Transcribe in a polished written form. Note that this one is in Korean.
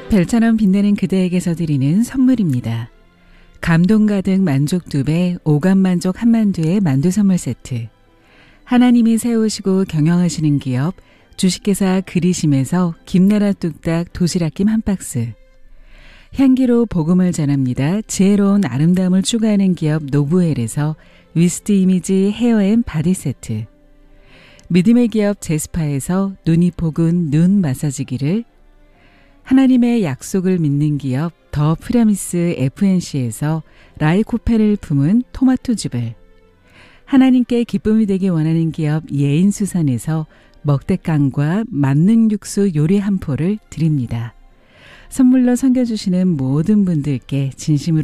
별처럼 빛나는 그대에게서 드리는 선물입니다. 감동 가득 만족 2배, 오감 만족 한만두의 만두 선물 세트. 하나님이 세우시고 경영하시는 기업 주식회사 그리심에서 김나라 뚝딱 도시락김 한 박스. 향기로 복음을 전합니다. 지혜로운 아름다움을 추구하는 기업 노브웰에서 위스트 이미지 헤어앤 바디 세트. 믿음의 기업 제스파에서 눈이 포근 눈 마사지기를, 하나님의 약속을 믿는 기업 더 프라미스 FNC에서 라이코펜을 품은 토마토즙을, 하나님께 기쁨이 되기 원하는 기업 예인수산에서 먹대깡과 만능 육수 요리 한 포를 드립니다. 선물로 섬겨주시는 모든 분들께 진심으로